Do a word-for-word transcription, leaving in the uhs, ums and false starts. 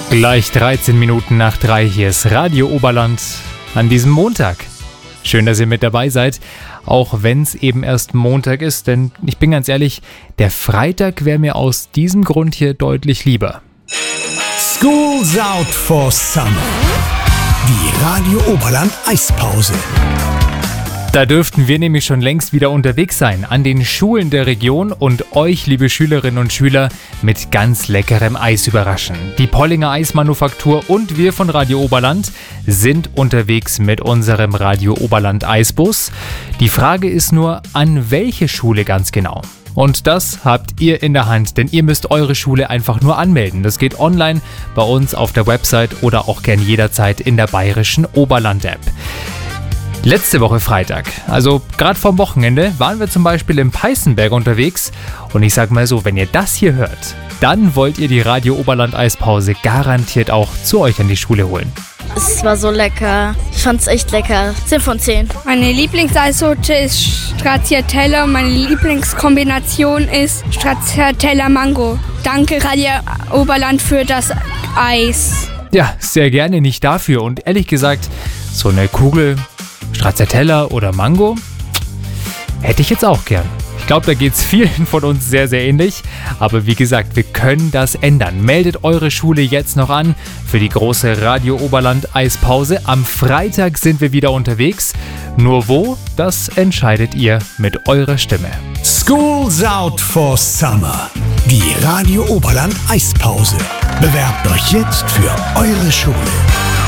Gleich dreizehn Minuten nach drei, hier ist Radio Oberland an diesem Montag. Schön, dass ihr mit dabei seid, auch wenn es eben erst Montag ist, denn ich bin ganz ehrlich, der Freitag wäre mir aus diesem Grund hier deutlich lieber. School's out for summer. Die Radio Oberland Eispause. Da dürften wir nämlich schon längst wieder unterwegs sein, an den Schulen der Region und euch, liebe Schülerinnen und Schüler, mit ganz leckerem Eis überraschen. Die Pollinger Eismanufaktur und wir von Radio Oberland sind unterwegs mit unserem Radio Oberland Eisbus. Die Frage ist nur, an welche Schule ganz genau? Und das habt ihr in der Hand, denn ihr müsst eure Schule einfach nur anmelden. Das geht online bei uns auf der Website oder auch gern jederzeit in der bayerischen Oberland-App. Letzte Woche Freitag, also gerade vorm Wochenende, waren wir zum Beispiel im Peißenberg unterwegs und ich sag mal so, wenn ihr das hier hört, dann wollt ihr die Radio Oberland Eispause garantiert auch zu euch an die Schule holen. Es war so lecker. Ich fand's echt lecker. zehn von zehn. Meine Lieblingseissorte ist Stracciatella und meine Lieblingskombination ist Stracciatella Mango. Danke Radio Oberland für das Eis. Ja, sehr gerne, nicht dafür. Und ehrlich gesagt, so eine Kugel Stracciatella oder Mango hätte ich jetzt auch gern. Ich glaube, da geht es vielen von uns sehr, sehr ähnlich. Aber wie gesagt, wir können das ändern. Meldet eure Schule jetzt noch an für die große Radio Oberland Eispause. Am Freitag sind wir wieder unterwegs. Nur wo, das entscheidet ihr mit eurer Stimme. School's out for summer. Die Radio Oberland Eispause. Bewerbt euch jetzt für eure Schule.